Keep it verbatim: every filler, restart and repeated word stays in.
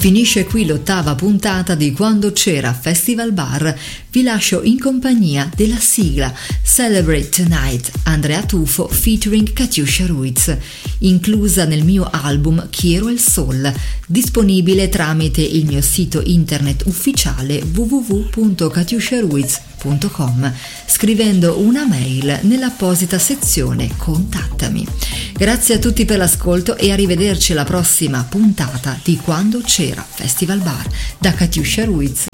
Finisce qui l'ottava puntata di Quando c'era Festival Bar. Vi lascio in compagnia della sigla Celebrate Tonight, Andrea Tufo featuring Katiuscia Ruiz, inclusa nel mio album Quiero el Sol, disponibile tramite il mio sito internet ufficiale w w w punto katiuscia ruiz punto com, scrivendo una mail nell'apposita sezione Contattami. Grazie a tutti per l'ascolto e arrivederci alla prossima puntata di Quando c'era Festival Bar da Katiuscia Ruiz.